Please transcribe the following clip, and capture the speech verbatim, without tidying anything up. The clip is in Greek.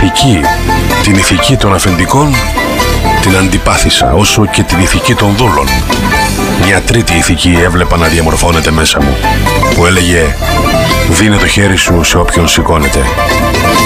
ηθική, την ηθική των αφεντικών, την αντιπάθησα, όσο και την ηθική των δούλων. Μια τρίτη ηθική έβλεπα να διαμορφώνεται μέσα μου, που έλεγε «Δίνε το χέρι σου σε όποιον σηκώνεται».